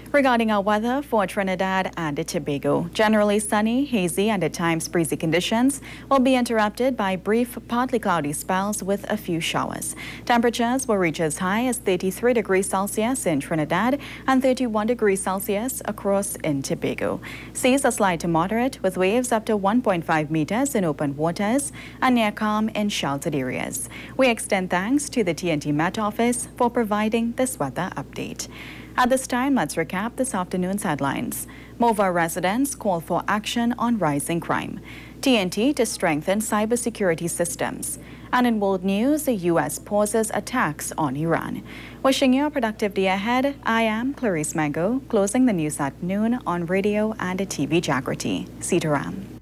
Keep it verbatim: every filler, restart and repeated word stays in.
Regarding our weather for Trinidad and Tobago, generally sunny, hazy, and at times breezy conditions will be interrupted by brief, partly cloudy spells with a few showers. Temperatures will reach as high as thirty-three degrees Celsius in Trinidad and thirty-one degrees Celsius across in Tobago. Seas are slight to moderate with waves up to one point five meters in open waters and near calm in sheltered areas. We extend thanks to the T N T Met Office for providing this weather update. At this time, let's recap this afternoon's headlines. Mova residents call for action on rising crime. T N T to strengthen cybersecurity systems. And in world news, the U S pauses attacks on Iran. Wishing you a productive day ahead, I am Clarice Mango, closing the news at noon on radio and T V Jagrati. Sitaram.